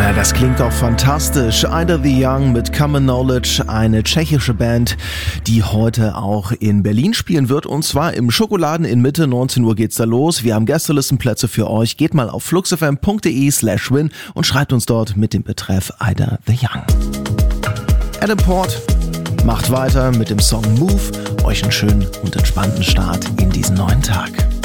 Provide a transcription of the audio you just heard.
Das klingt doch fantastisch. Ida the Young mit Common Knowledge, eine tschechische Band, die heute auch in Berlin spielen wird, und zwar im Schokoladen in Mitte. 19 Uhr geht's da los. Wir haben Gästelistenplätze für euch. Geht mal auf fluxfm.de/win und schreibt uns dort mit dem Betreff Ida the Young. Adam Port macht weiter mit dem Song Move. Euch einen schönen und entspannten Start in diesen neuen Tag.